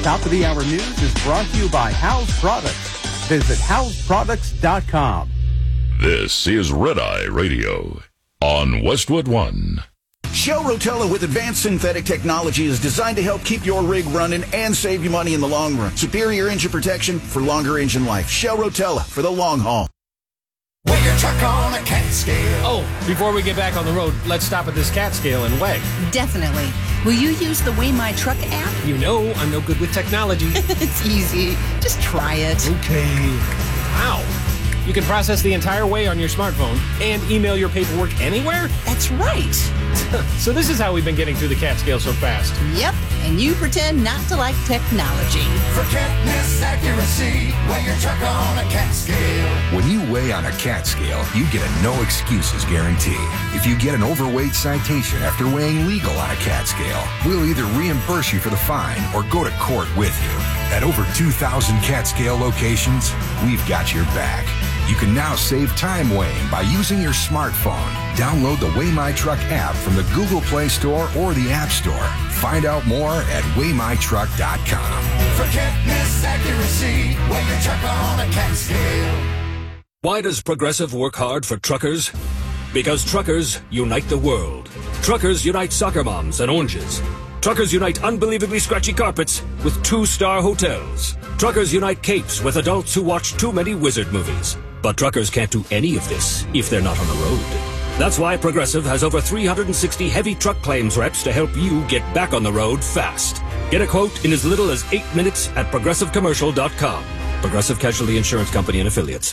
Top of the Hour News is brought to you by House Products. Visit houseproducts.com. This is Red Eye Radio on Westwood One. Shell Rotella with advanced synthetic technology is designed to help keep your rig running and save you money in the long run. Superior engine protection for longer engine life. Shell Rotella for the long haul. Weigh your truck on a cat scale. Oh, before we get back on the road, let's stop at this cat scale and weigh. Definitely. Will you use the Weigh My Truck app? You know I'm no good with technology. It's easy. Just try it. Okay. Wow. You can process the entire weigh on your smartphone and email your paperwork anywhere? That's right. So this is how we've been getting through the cat scale so fast. Yep, and you pretend not to like technology. For catness accuracy, weigh your truck on a cat scale. When you weigh on a cat scale, you get a no excuses guarantee. If you get an overweight citation after weighing legal on a cat scale, we'll either reimburse you for the fine or go to court with you. At over 2,000 cat scale locations, we've got your back. You can now save time weighing by using your smartphone. Download the Weigh My Truck app from the Google Play Store or the App Store. Find out more at weighmytruck.com. For catness accuracy, weigh your truck on a cat scale. Why does Progressive work hard for truckers? Because truckers unite the world. Truckers unite soccer moms and oranges. Truckers unite unbelievably scratchy carpets with 2-star hotels. Truckers unite capes with adults who watch too many wizard movies. But truckers can't do any of this if they're not on the road. That's why Progressive has over 360 heavy truck claims reps to help you get back on the road fast. Get a quote in as little as 8 minutes at progressivecommercial.com. Progressive Casualty Insurance Company and Affiliates.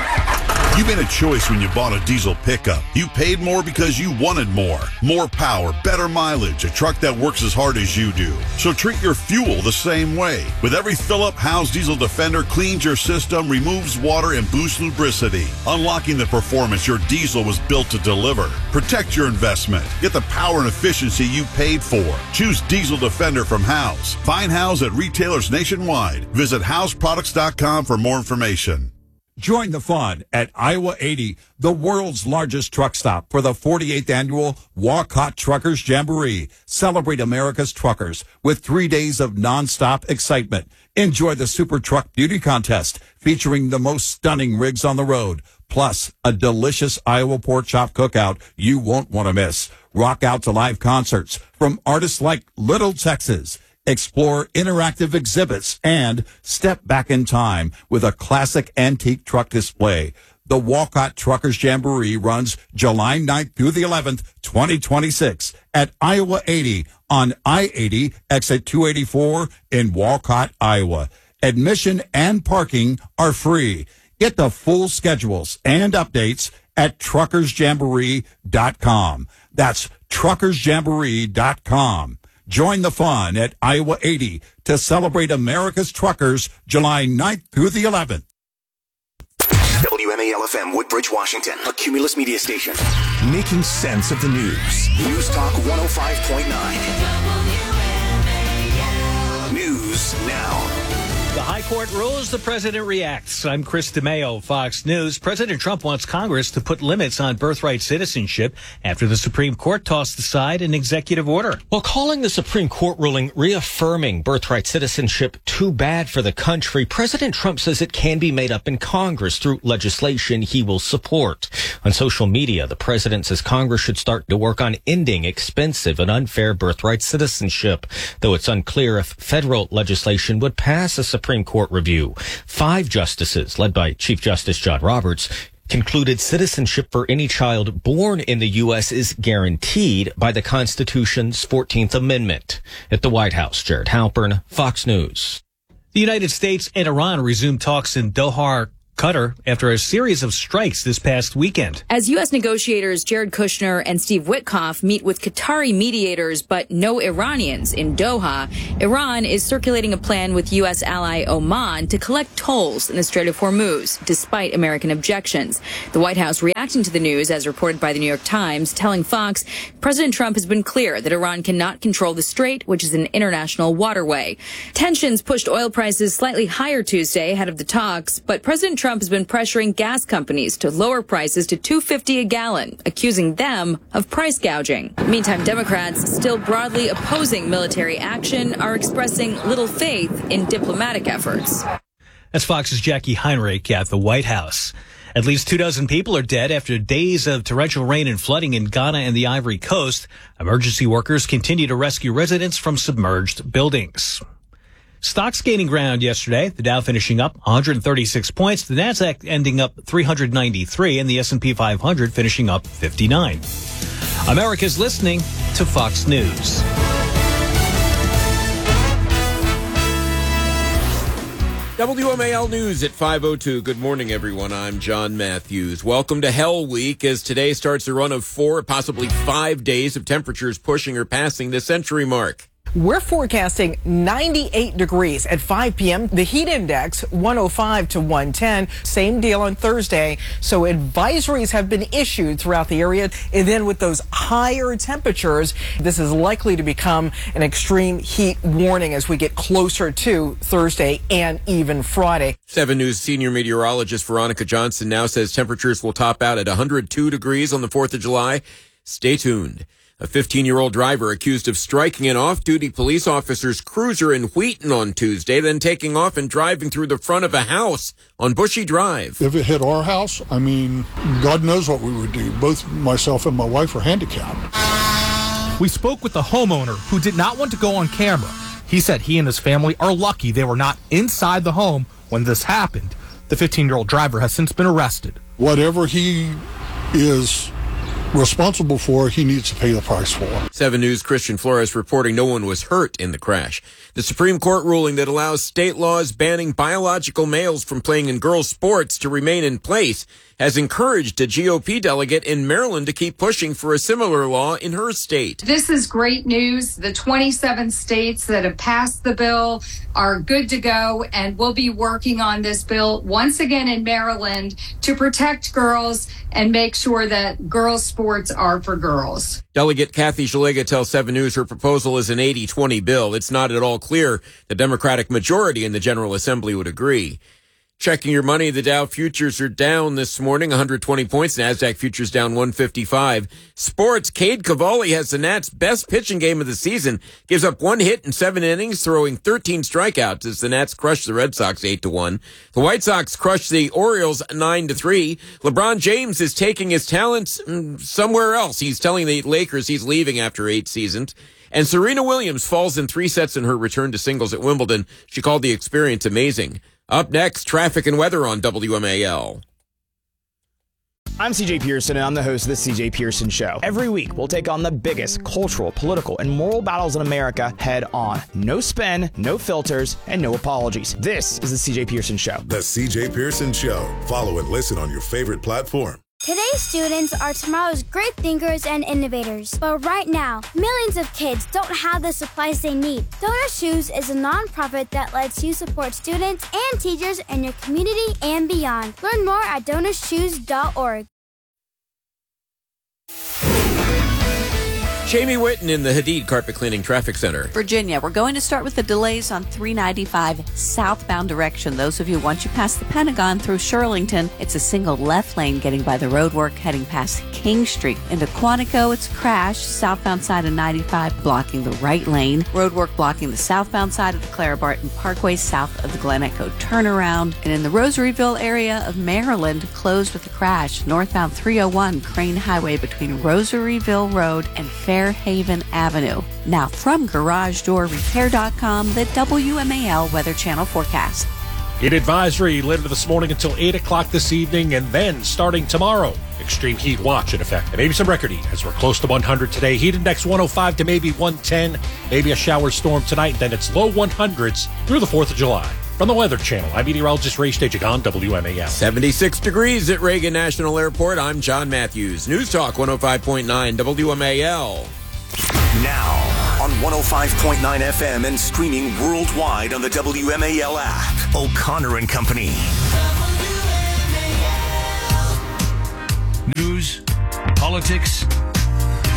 You made a choice when you bought a diesel pickup. You paid more because you wanted more. More power, better mileage, a truck that works as hard as you do. So treat your fuel the same way. With every fill-up, Howes Diesel Defender cleans your system, removes water, and boosts lubricity, unlocking the performance your diesel was built to deliver. Protect your investment. Get the power and efficiency you paid for. Choose Diesel Defender from Howes. Find Howes at retailers nationwide. Visit houseproducts.com for more information. Join the fun at Iowa 80, the world's largest truck stop for the 48th annual Walcott Truckers Jamboree. Celebrate America's truckers with 3 days of nonstop excitement. Enjoy the Super Truck Beauty Contest featuring the most stunning rigs on the road, plus a delicious Iowa pork chop cookout you won't want to miss. Rock out to live concerts from artists like Little Texas. Explore interactive exhibits and step back in time with a classic antique truck display. The Walcott Truckers Jamboree runs July 9th through the 11th, 2026 at Iowa 80 on I-80 exit 284 in Walcott, Iowa. Admission and parking are free. Get the full schedules and updates at truckersjamboree.com. That's truckersjamboree.com. Join the fun at Iowa 80 to celebrate America's truckers July 9th through the 11th. WMAL-FM, Woodbridge, Washington, a Cumulus media station. Making sense of the news. News Talk 105.9. News now. The High Court rules, the president reacts. I'm Chris DeMeo, Fox News. President Trump wants Congress to put limits on birthright citizenship after the Supreme Court tossed aside an executive order. While calling the Supreme Court ruling reaffirming birthright citizenship too bad for the country, President Trump says it can be made up in Congress through legislation he will support. On social media, the president says Congress should start to work on ending expensive and unfair birthright citizenship, though it's unclear if federal legislation would pass a Supreme Court review. 5 justices, led by Chief Justice John Roberts, concluded citizenship for any child born in the U.S. is guaranteed by the Constitution's 14th Amendment. At the White House, Jared Halpern, Fox News. The United States and Iran resumed talks in Doha, Qatar, after a series of strikes this past weekend. As U.S. negotiators Jared Kushner and Steve Witkoff meet with Qatari mediators but no Iranians in Doha, Iran is circulating a plan with U.S. ally Oman to collect tolls in the Strait of Hormuz, despite American objections. The White House reacting to the news, as reported by the New York Times, telling Fox, President Trump has been clear that Iran cannot control the strait, which is an international waterway. Tensions pushed oil prices slightly higher Tuesday ahead of the talks, but President Trump Trump has been pressuring gas companies to lower prices to $2.50 a gallon, accusing them of price gouging. Meantime, Democrats, still broadly opposing military action, are expressing little faith in diplomatic efforts. That's Fox's Jackie Heinrich at the White House. At least 24 people are dead after days of torrential rain and flooding in Ghana and the Ivory Coast. Emergency workers continue to rescue residents from submerged buildings. Stocks gaining ground yesterday. The Dow finishing up 136 points. The Nasdaq ending up 393 and the S&P 500 finishing up 59. America's listening to Fox News. WMAL News at 5:02. Good morning, everyone. I'm John Matthews. Welcome to Hell Week as today starts a run of 4, possibly 5 days of temperatures pushing or passing the century mark. We're forecasting 98 degrees at 5 p.m. The heat index, 105 to 110. Same deal on Thursday. So advisories have been issued throughout the area. And then with those higher temperatures, this is likely to become an extreme heat warning as we get closer to Thursday and even Friday. 7 News senior meteorologist Veronica Johnson now says temperatures will top out at 102 degrees on the 4th of July. Stay tuned. A 15-year-old driver accused of striking an off-duty police officer's cruiser in Wheaton on Tuesday, then taking off and driving through the front of a house on Bushy Drive. If it hit our house, I mean, God knows what we would do. Both myself and my wife are handicapped. We spoke with the homeowner who did not want to go on camera. He said he and his family are lucky they were not inside the home when this happened. The 15-year-old driver has since been arrested. Whatever he is responsible for, he needs to pay the price for. 7 News' Christian Flores reporting no one was hurt in the crash. The Supreme Court ruling that allows state laws banning biological males from playing in girls' sports to remain in place has encouraged a GOP delegate in Maryland to keep pushing for a similar law in her state. This is great news. The 27 states that have passed the bill are good to go, and we'll be working on this bill once again in Maryland to protect girls and make sure that girls' sports are for girls. Delegate Kathy Shalega tells 7 News her proposal is an 80-20 bill. It's not at all clear the Democratic majority in the General Assembly would agree. Checking your money, the Dow futures are down this morning, 120 points. NASDAQ futures down 155. Sports, Cade Cavalli has the Nats' best pitching game of the season. Gives up 1 hit in 7 innings, throwing 13 strikeouts as the Nats crush the Red Sox 8-1. The White Sox crush the Orioles 9-3. LeBron James is taking his talents somewhere else. He's telling the Lakers he's leaving after 8 seasons. And Serena Williams falls in 3 sets in her return to singles at Wimbledon. She called the experience amazing. Up next, traffic and weather on WMAL. I'm CJ Pearson, and I'm the host of the CJ Pearson Show. Every week, we'll take on the biggest cultural, political, and moral battles in America head on. No spin, no filters, and no apologies. This is the CJ Pearson Show. The CJ Pearson Show. Follow and listen on your favorite platform. Today's students are tomorrow's great thinkers and innovators. But right now, millions of kids don't have the supplies they need. Donor Shoes is a nonprofit that lets you support students and teachers in your community and beyond. Learn more at DonorsShoes.org. Jamie Whitten in the Hadid Carpet Cleaning Traffic Center. Virginia, we're going to start with the delays on 395 southbound direction. Those of you, once you pass the Pentagon through Shirlington, it's a single left lane getting by the roadwork heading past King Street. Into Quantico, it's a crash, southbound side of 95 blocking the right lane. Roadwork blocking the southbound side of the Clara Barton Parkway south of the Glen Echo turnaround. And in the Rosaryville area of Maryland, closed with a crash, northbound 301 Crane Highway between Rosaryville Road and Fairhaven Avenue. Now from GarageDoorRepair.com, the WMAL Weather Channel forecast. Heat advisory later this morning until 8 o'clock this evening, and then starting tomorrow, extreme heat watch in effect. And maybe some record heat as we're close to 100 today. Heat index 105 to maybe 110. Maybe a shower storm tonight, then it's low 100s through the 4th of July. From the Weather Channel, I'm meteorologist Ray Stagik on WMAL. 76 degrees at Reagan National Airport. I'm John Matthews. News Talk 105.9 WMAL. Now on 105.9 FM and streaming worldwide on the WMAL app. O'Connor and Company. News, politics,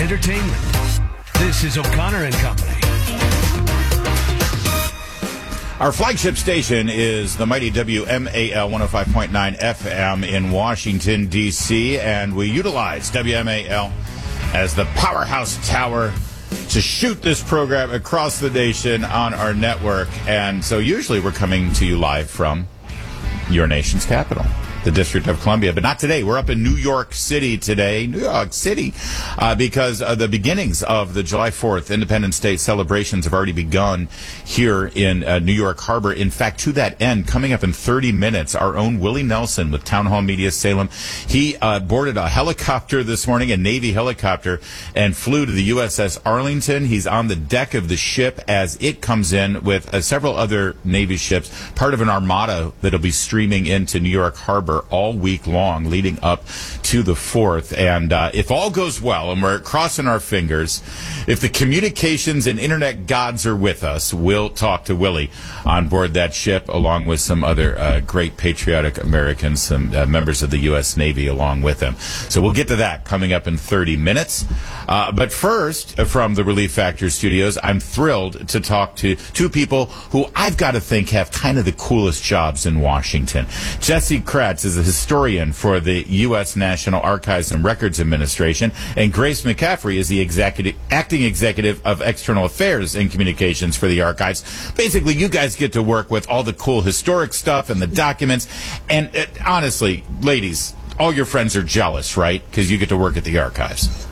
entertainment. This is O'Connor and Company. Our flagship station is the mighty WMAL 105.9 FM in Washington, D.C., and we utilize WMAL as the powerhouse tower to shoot this program across the nation on our network. And so usually we're coming to you live from your nation's capital, the District of Columbia. But not today. We're up in New York City today, because the beginnings of the July 4th Independence Day celebrations have already begun here in New York Harbor. In fact, to that end, coming up in 30 minutes, our own Willie Nelson with Town Hall Media Salem, he boarded a helicopter this morning, a Navy helicopter, and flew to the USS Arlington. He's on the deck of the ship as it comes in with several other Navy ships, part of an armada that'll be streaming into New York Harbor all week long leading up to the 4th. And if all goes well, and we're crossing our fingers, if the communications and internet gods are with us, we'll talk to Willie on board that ship along with some other great patriotic Americans, some members of the U.S. Navy along with them. So we'll get to that coming up in 30 minutes. But first, from the Relief Factor studios, I'm thrilled to talk to two people who I've got to think have kind of the coolest jobs in Washington. Jesse Kratz is a historian for the U.S. National Archives and Records Administration, and Grace McCaffrey is the acting executive of External Affairs and Communications for the Archives. Basically, you guys get to work with all the cool historic stuff and the documents. And honestly, ladies, all your friends are jealous, right? Because you get to work at the archives.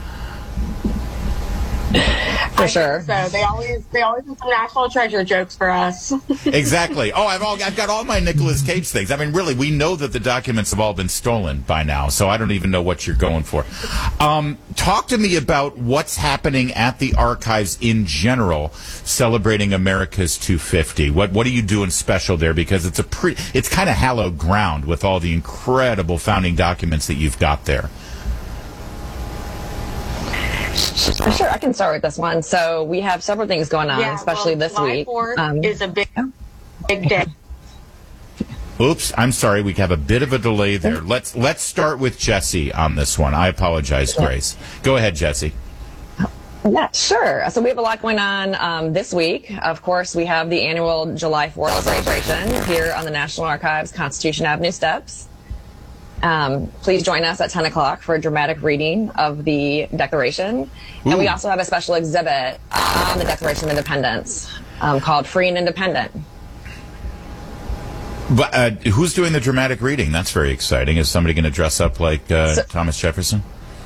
For sure. So they always do some national treasure jokes for us. Exactly. Oh, I've got all my Nicolas Cage things. I mean, really, we know that the documents have all been stolen by now, so I don't even know what you're going for. Talk to me about what's happening at the archives in general, celebrating America's 250. What are you doing special there? Because it's kind of hallowed ground with all the incredible founding documents that you've got there. Sure, I can start with this one. So we have several things going on, especially this week. July 4th is a big day. Oops, I'm sorry. We have a bit of a delay there. Let's start with Jesse on this one. I apologize, Grace. Go ahead, Jesse. Yeah, sure. So we have a lot going on this week. Of course, we have the annual July 4th celebration here on the National Archives Constitution Avenue steps. Please join us at 10 o'clock for a dramatic reading of the Declaration. Ooh. And we also have a special exhibit on the Declaration of Independence called Free and Independent. But who's doing the dramatic reading? That's very exciting. Is somebody going to dress up like Thomas Jefferson?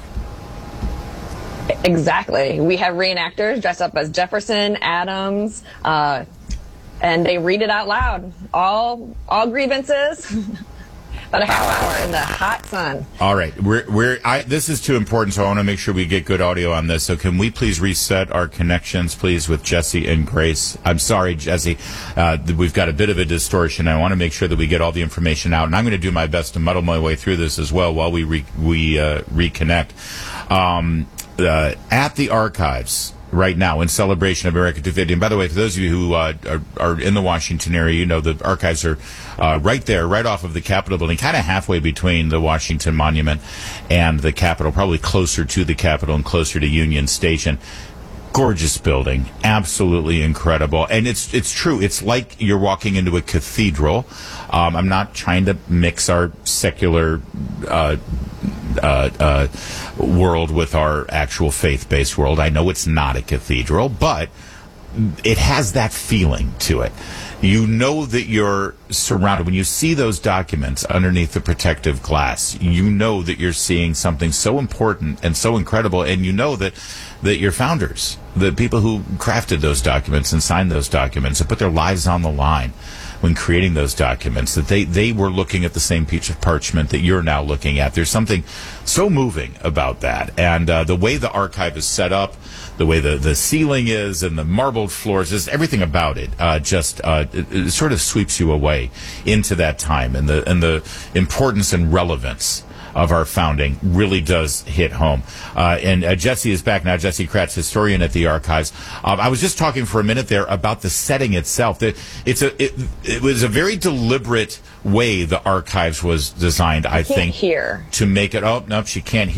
Exactly. We have reenactors dressed up as Jefferson, Adams, and they read it out loud. All grievances. About a half hour in the hot sun. All right. This is too important, so I want to make sure we get good audio on this. So can we please reset our connections, please, with Jesse and Grace? I'm sorry, Jesse. We've got a bit of a distortion. I want to make sure that we get all the information out, and I'm going to do my best to muddle my way through this as well while we reconnect. At the archives right now in celebration of America 250. And by the way, for those of you who are in the Washington area, you know the archives are right there, right off of the Capitol building, kind of halfway between the Washington Monument and the Capitol, probably closer to the Capitol and closer to Union Station. Gorgeous building, absolutely incredible. And it's true. It's like you're walking into a cathedral. I'm not trying to mix our secular world with our actual faith-based world. I know it's not a cathedral, but it has that feeling to it. You know that you're surrounded. When you see those documents underneath the protective glass, you know that you're seeing something so important and so incredible, and you know that your founders, the people who crafted those documents and signed those documents and put their lives on the line when creating those documents, that they were looking at the same piece of parchment that you're now looking at. There's something so moving about that. And the way the archive is set up, the way the ceiling is and the marbled floors, just everything about it it sort of sweeps you away into that time. And the importance and relevance of our founding really does hit home. And Jesse is back now. Jesse Kratz, historian at the archives. I was just talking for a minute there about the setting itself. It was a very deliberate way the archives was designed, I think, hear. To make it. Oh, no, she can't hear.